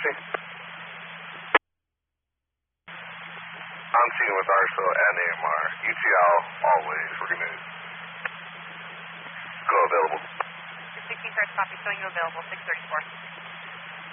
copy. I'm seeing with ARSO and AMR. UTL, always. We're going to go available. 16 first copy, showing you available, 634.